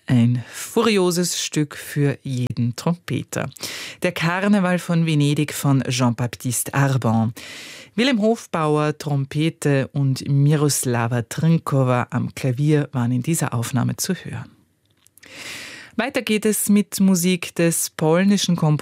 Ein furioses Stück für jeden Trompeter. Der Karneval von Venedig von Jean-Baptiste Arban. Willem Hofbauer, Trompete und Miroslava Trinkova am Klavier waren in dieser Aufnahme zu hören. Weiter geht es mit Musik des polnischen Komponisten